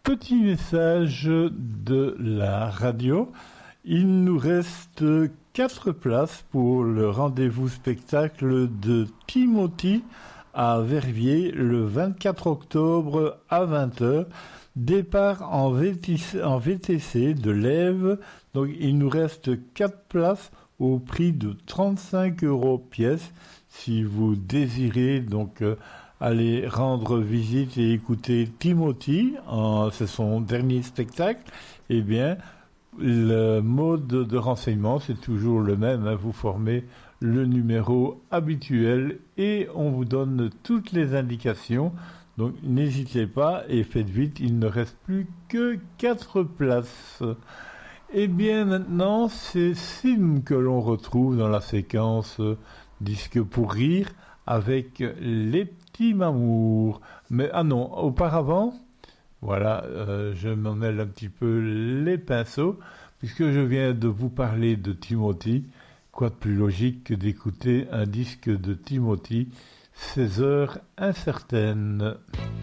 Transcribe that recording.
Petit message de la radio. Il nous reste 4 places pour le rendez-vous spectacle de Timothy à Verviers le 24 octobre à 20h. Départ en VTC de l'Ève. Donc il nous reste 4 places au prix de 35 € pièce. Si vous désirez donc aller rendre visite et écouter Timothy, c'est son dernier spectacle, eh bien, le mode de renseignement, c'est toujours le même. Vous formez le numéro habituel et on vous donne toutes les indications. Donc, n'hésitez pas et faites vite, il ne reste plus que 4 places. Eh bien, maintenant, c'est Sim que l'on retrouve dans la séquence Disque pour rire avec les petits mamours. Mais, non, auparavant, voilà, je m'en mêle un petit peu les pinceaux, puisque je viens de vous parler de Timothy. Quoi de plus logique que d'écouter un disque de Timothy, 16 heures incertaines.